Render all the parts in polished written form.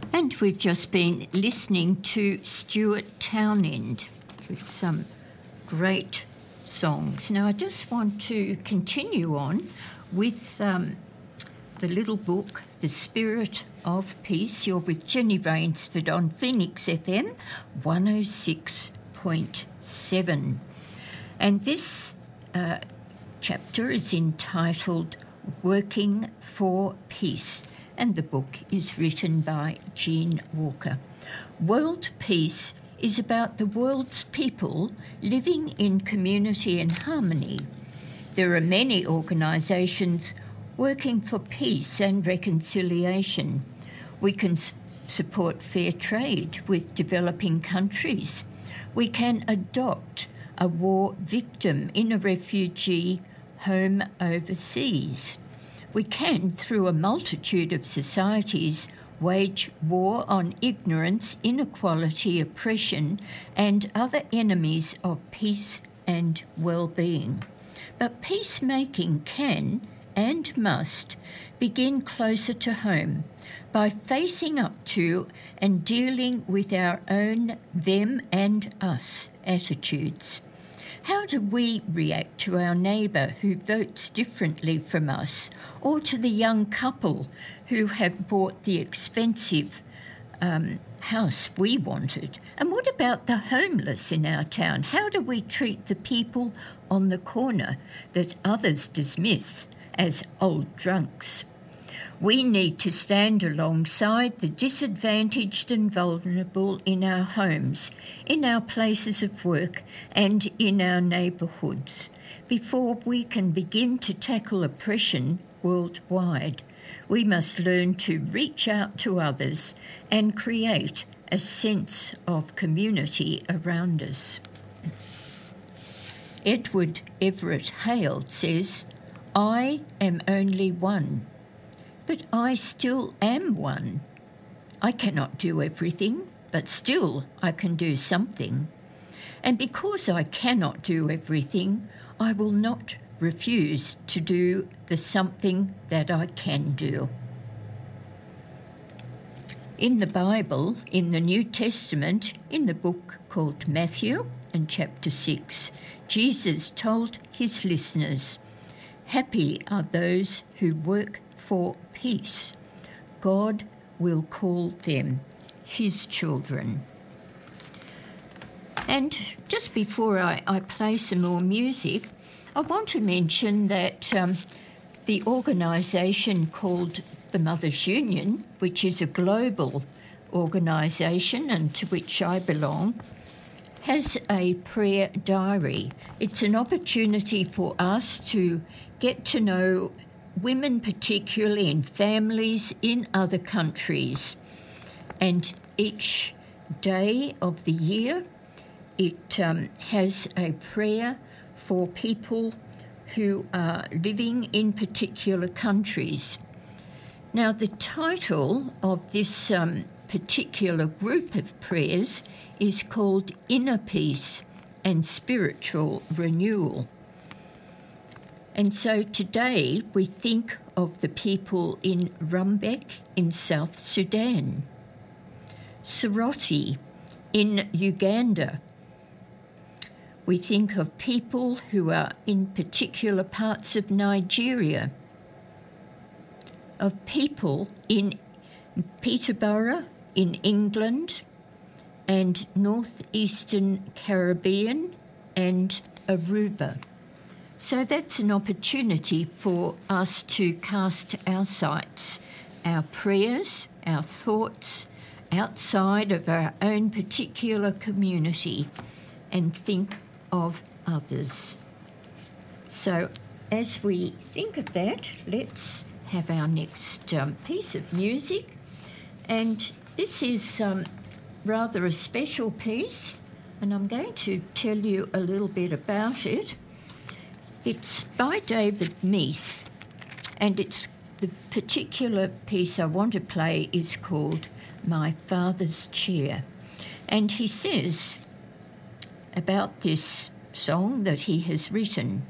And we've just been listening to Stuart Townend with some great songs. Now, I just want to continue on with the little book, The Spirit of Peace. You're with Jenny Rainsford on Phoenix FM 106.7. And this chapter is entitled Working for Peace, and the book is written by Jean Walker. World peace is about the world's people living in community and harmony. There are many organisations working for peace and reconciliation. We can support fair trade with developing countries. We can adopt a war victim in a refugee home overseas. We can, through a multitude of societies, wage war on ignorance, inequality, oppression, and other enemies of peace and well-being. But peacemaking can and must begin closer to home by facing up to and dealing with our own them and us attitudes. How do we react to our neighbour who votes differently from us, or to the young couple who have bought the expensive house we wanted? And what about the homeless in our town? How do we treat the people on the corner that others dismiss as old drunks? We need to stand alongside the disadvantaged and vulnerable in our homes, in our places of work, and in our neighbourhoods. Before we can begin to tackle oppression worldwide, we must learn to reach out to others and create a sense of community around us. Edward Everett Hale says, "I am only one, but I still am one. I cannot do everything, but still I can do something. And because I cannot do everything, I will not refuse to do the something that I can do." In the Bible, in the New Testament, in the book called Matthew, in chapter 6, Jesus told his listeners, "Happy are those who work for peace. God will call them his children." And just before I play some more music, I want to mention that the organisation called the Mothers Union, which is a global organisation and to which I belong, has a prayer diary. It's an opportunity for us to get to know women, particularly in families in other countries. And each day of the year, it has a prayer for people who are living in particular countries. Now, the title of this particular group of prayers is called Inner Peace and Spiritual Renewal. And so today we think of the people in Rumbek in South Sudan, Soroti in Uganda. We think of people who are in particular parts of Nigeria, of people in Peterborough in England and northeastern Caribbean and Aruba. So that's an opportunity for us to cast our sights, our prayers, our thoughts outside of our own particular community and think of others. So as we think of that, let's have our next piece of music. And this is rather a special piece, and I'm going to tell you a little bit about it. It's by David Meese, and it's the particular piece I want to play is called My Father's Chair. And he says about this song that he has written,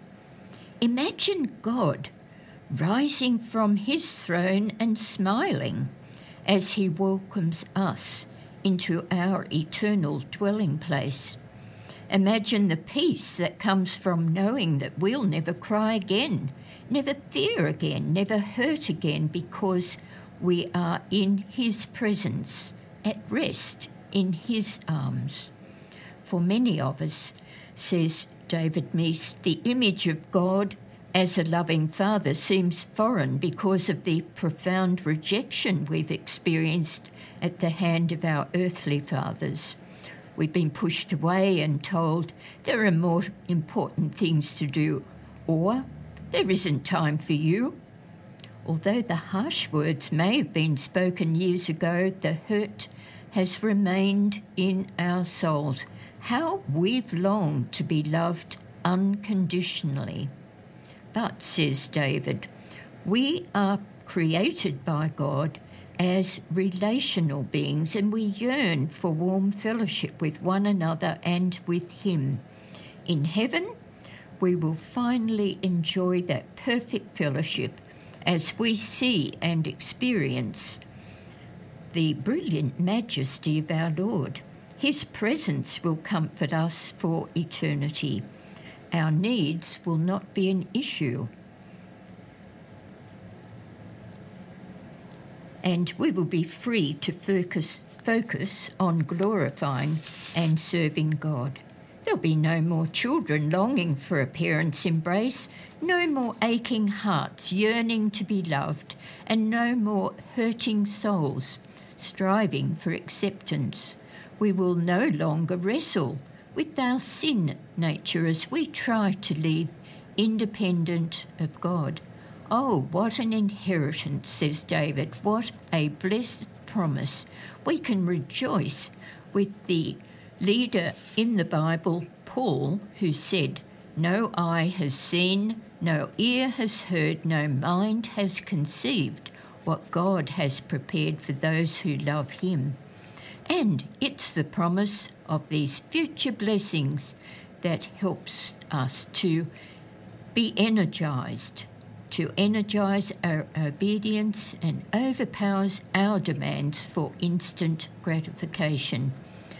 "Imagine God rising from his throne and smiling as he welcomes us into our eternal dwelling place. Imagine the peace that comes from knowing that we'll never cry again, never fear again, never hurt again, because we are in his presence, at rest in his arms. For many of us, says David Meese, the image of God as a loving father seems foreign because of the profound rejection we've experienced at the hand of our earthly fathers. We've been pushed away and told there are more important things to do, or there isn't time for you. Although the harsh words may have been spoken years ago, the hurt has remained in our souls. How we've longed to be loved unconditionally. But, says David, we are created by God as relational beings, and we yearn for warm fellowship with one another and with him. In heaven, we will finally enjoy that perfect fellowship as we see and experience the brilliant majesty of our Lord. His presence will comfort us for eternity. Our needs will not be an issue. And we will be free to focus on glorifying and serving God. There'll be no more children longing for a parent's embrace, no more aching hearts yearning to be loved, and no more hurting souls striving for acceptance. We will no longer wrestle with our sin nature as we try to live independent of God. Oh, what an inheritance, says David. What a blessed promise. We can rejoice with the leader in the Bible, Paul, who said, "No eye has seen, no ear has heard, no mind has conceived what God has prepared for those who love him." And it's the promise of these future blessings that helps us to be energized, to energize our obedience and overpowers our demands for instant gratification.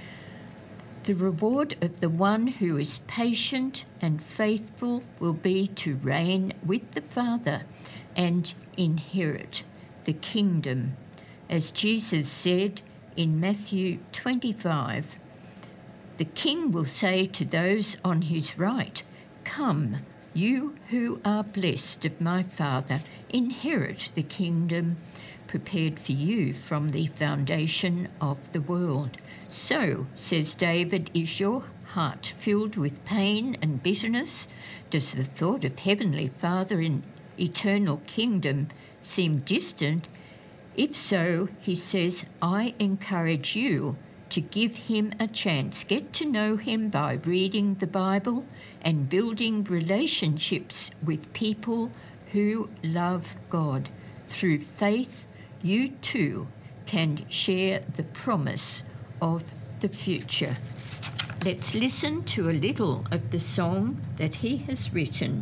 The reward of the one who is patient and faithful will be to reign with the Father and inherit the kingdom. As Jesus said in Matthew 25, the King will say to those on his right, "Come, you who are blessed of my Father, inherit the kingdom prepared for you from the foundation of the world." So, says David, is your heart filled with pain and bitterness? Does the thought of Heavenly Father in eternal kingdom seem distant? If so, he says, I encourage you to give him a chance. Get to know him by reading the Bible and building relationships with people who love God. Through faith, you too can share the promise of the future. Let's listen to a little of the song that he has written.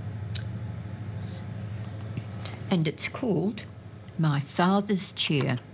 And it's called My Father's Chair.